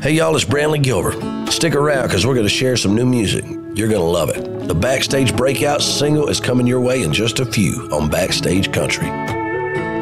Hey y'all, it's Brantley Gilbert. Stick around because we're going to share some new music. You're going to love it. The Backstage Breakout single is coming your way in just a few on Backstage Country.